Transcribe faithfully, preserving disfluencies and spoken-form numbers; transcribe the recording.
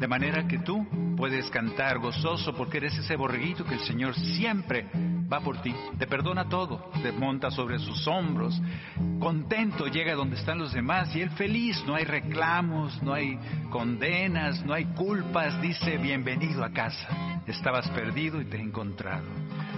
De manera que tú puedes cantar gozoso porque eres ese borreguito que el Señor siempre va por ti. Te perdona todo, te monta sobre sus hombros, contento llega donde están los demás y Él feliz. No hay reclamos, no hay condenas, no hay culpas. Dice, bienvenido a casa. Estabas perdido y te he encontrado.